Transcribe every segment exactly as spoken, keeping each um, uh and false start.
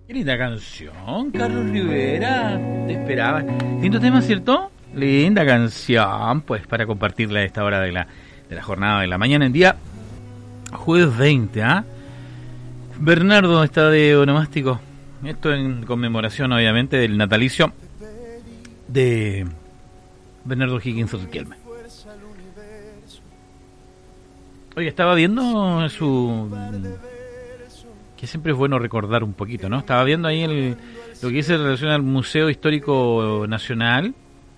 Qué linda canción, Carlos Rivera. Te esperaba. Lindo tema, ¿cierto? Linda canción, pues, para compartirla a esta hora de la, de la jornada de la mañana en día jueves veinte, ¿ah? ¿eh? Bernardo está de onomástico. Esto en conmemoración, obviamente, del natalicio de Bernardo Higgins Riquelme. Oye, estaba viendo su... que siempre es bueno recordar un poquito, ¿no? Estaba viendo ahí el, lo que dice en relación al Museo Histórico Nacional,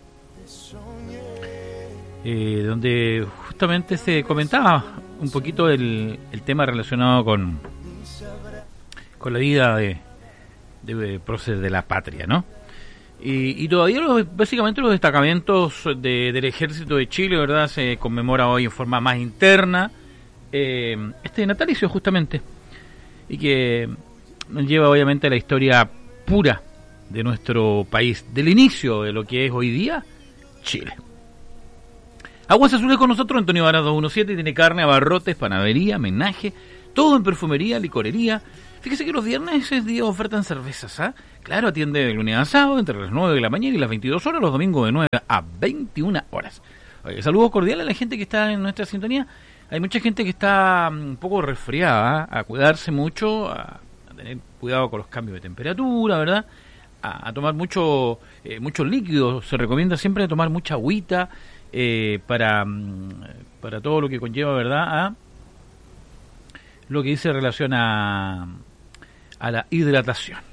eh, donde justamente se comentaba un poquito el, el tema relacionado con, con la vida de, de próceres de la patria, ¿no? Y, y todavía los, básicamente los destacamentos de, del Ejército de Chile, ¿verdad? Se conmemora hoy en forma más interna eh, este natalicio justamente, y que nos lleva obviamente a la historia pura de nuestro país, del inicio de lo que es hoy día Chile. Aguas Azules con nosotros, Antonio Varas doscientos diecisiete, tiene carne, abarrotes, panadería, menaje, todo en perfumería, licorería. Fíjese que los viernes es día de oferta en cervezas, ¿ah? ¿eh? Claro, atiende de lunes a sábado entre las nueve de la mañana y las veintidós horas, los domingos de nueve a veintiuna horas. Oye, saludos cordiales a la gente que está en nuestra sintonía. Hay mucha gente que está un poco resfriada, ¿eh? A cuidarse mucho, a, a tener cuidado con los cambios de temperatura, ¿verdad? A, a tomar mucho eh, muchos líquidos. Se recomienda siempre tomar mucha agüita eh, para, para todo lo que conlleva, ¿verdad? A lo que dice en relación a, a la hidratación.